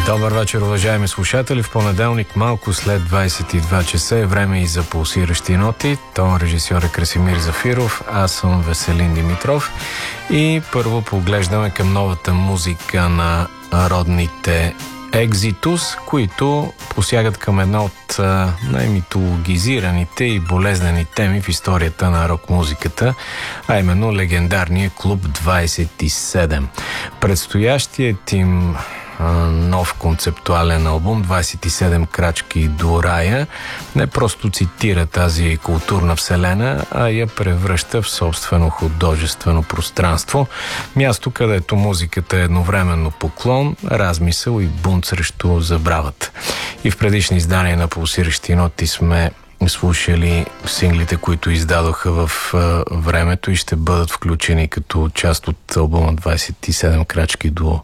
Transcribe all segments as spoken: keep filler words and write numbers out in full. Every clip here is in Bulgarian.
Добър вечер, уважаеми слушатели. В понеделник, малко след двайсет и два часа, е време и за пулсиращи ноти. Тон режисьор е Красимир Зафиров, аз съм Веселин Димитров. И първо поглеждаме към новата музика на родните Екзитус, които посягат към една от а, най-митологизираните и болезнени теми в историята на рок-музиката, а именно легендарния Клуб двайсет и седем. Предстоящият им нов концептуален албум двайсет и седем крачки до рая не просто цитира тази културна вселена, а я превръща в собствено художествено пространство, място, където музиката е едновременно поклон, размисъл и бунт срещу забравата. И в предишни издания на Пулсиращи ноти сме слушали синглите, които издадоха в а, времето и ще бъдат включени като част от албума двайсет и седем крачки до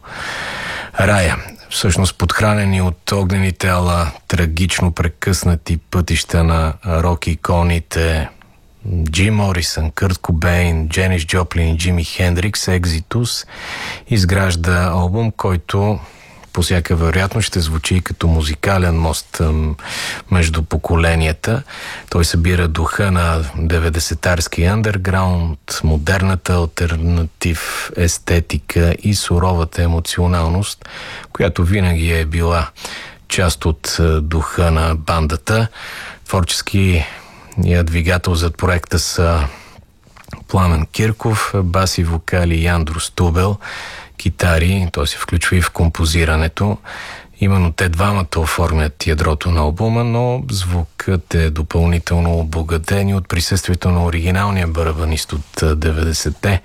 рая. Всъщност подхранени от огнените, ала трагично прекъснати пътища на рок-иконите Джим Морисън, Кърт Кобейн, Дженис Джоплин и Джими Хендрикс, Екзитус изгражда албум, който по всяка вероятност ще звучи като музикален мост между поколенията. Той събира духа на деветдесетарски андерграунд, модерната алтернатив естетика и суровата емоционалност, която винаги е била част от духа на бандата. Творчески двигател зад проекта са Пламен Кирков, бас и вокали Яндро Стубел, китари, той се включва и в композирането. Именно те двамата оформят ядрото на албума, но звукът е допълнително обогатен от присъствието на оригиналния барабанист от деветдесетте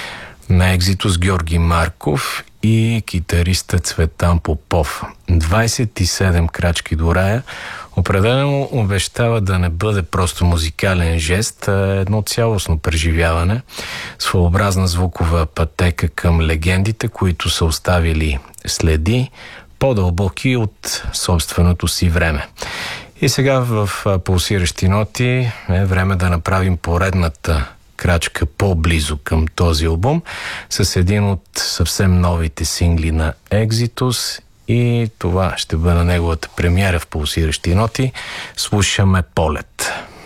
на Екзитус Георги Марков и китариста Цветан Попов. двайсет и седем крачки до рая определено обещава да не бъде просто музикален жест, а едно цялостно преживяване, своеобразна звукова пътека към легендите, които са оставили следи, по-дълбоки от собственото си време. И сега в Пулсиращи ноти е време да направим поредната крачка по-близо към този албум с един от съвсем новите сингли на Екзитус, и това ще бъде неговата премиера в Пулсиращи ноти. Слушаме Полет.